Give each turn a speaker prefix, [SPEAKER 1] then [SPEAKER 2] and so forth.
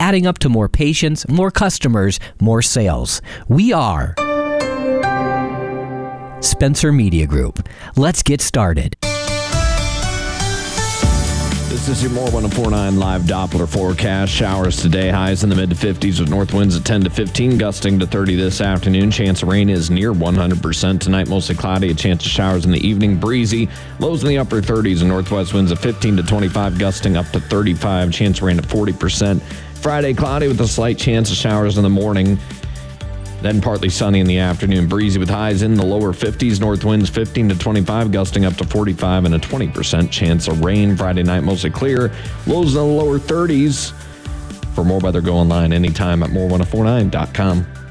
[SPEAKER 1] adding up to more patients, more customers, more sales. We are Spencer Media Group. Let's get started.
[SPEAKER 2] This is your More 104.9 live Doppler forecast. Showers today, highs in the mid to 50s with north winds at 10 to 15, gusting to 30 this afternoon. Chance of rain is near 100%. Tonight, mostly cloudy, a chance of showers in the evening. Breezy, lows in the upper 30s and northwest winds at 15 to 25, gusting up to 35. Chance of rain at 40%. Friday, cloudy with a slight chance of showers in the morning. Then partly sunny in the afternoon. Breezy with highs in the lower 50s. North winds 15 to 25, gusting up to 45 and a 20% chance of rain. Friday night mostly clear. Lows in the lower 30s. For more weather, go online anytime at more1049.com.